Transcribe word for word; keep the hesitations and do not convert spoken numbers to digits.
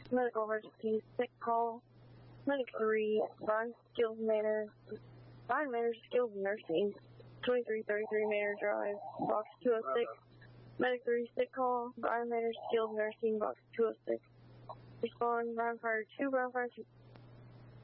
Medical emergency, sick call. Medic three, Vine Skills Manor, Vine Manor Skills Nursing, twenty-three thirty-three Manor Drive, box two oh six. Medic three, sick call, Vine Manor Skills Nursing, box two oh six. Respond, Brown Fire two, Brown Fire two.